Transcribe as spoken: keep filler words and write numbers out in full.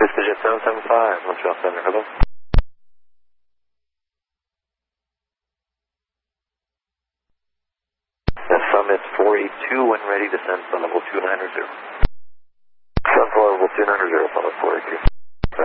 Precision seven seven five, Montreal Center, hello. The Summit four eight two when ready, descend on level two nine zero. Sun for level two nine zero, Summit four eight two.